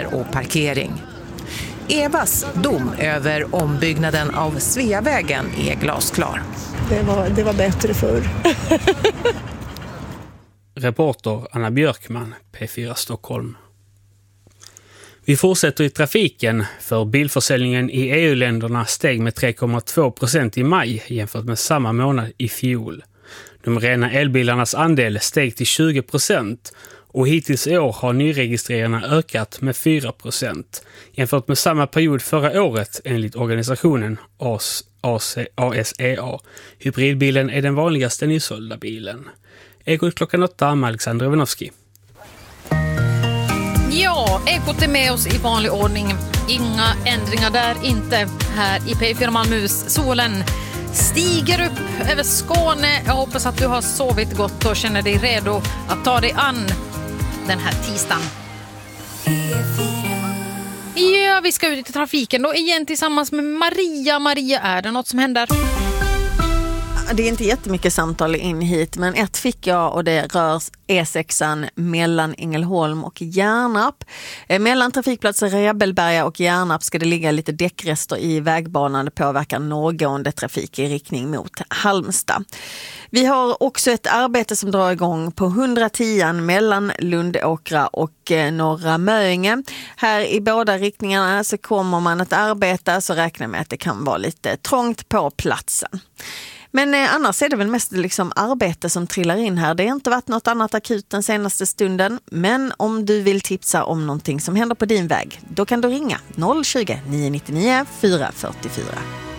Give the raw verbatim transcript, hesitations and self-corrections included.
parkeringsplatser och parkering. Evas dom över ombyggnaden av Sveavägen är glasklar. Det var, det var bättre förr. Reporter Anna Björkman, P fyra Stockholm. Vi fortsätter i trafiken, för bilförsäljningen i E U-länderna steg med tre komma två procent i maj jämfört med samma månad i fjol. De rena elbilarnas andel steg till tjugo procent och hittills i år har nyregistreringarna ökat med fyra procent jämfört med samma period förra året enligt organisationen A S E A. Hybridbilen är den vanligaste nysålda bilen. Ekot klockan åtta med Alexander Ivanovski. Ja, Ekot är med oss i vanlig ordning. Inga ändringar där inte. Här i P fyra Malmöhus solen stiger upp över Skåne. Jag hoppas att du har sovit gott och känner dig redo att ta dig an den här tisdagen. Ja, vi ska ut i trafiken då igen tillsammans med Maria. Maria, är det något som händer? Det är inte jättemycket samtal in hit, men ett fick jag och det rör E sexan mellan Ängelholm och Hjärnarp. Mellan trafikplatser Rebelberga och Hjärnarp ska det ligga lite däckrester i vägbanan. Det påverkar någående trafik i riktning mot Halmstad. Vi har också ett arbete som drar igång på hundratio mellan Lundåkra och Norra Möinge. Här i båda riktningarna så kommer man att arbeta, så räknar med att det kan vara lite trångt på platsen. Men eh, annars är det väl mest liksom arbete som trillar in här. Det har inte varit något annat akut den senaste stunden. Men om du vill tipsa om någonting som händer på din väg, då kan du ringa noll tjugo, nio nio nio, fyra fyra fyra.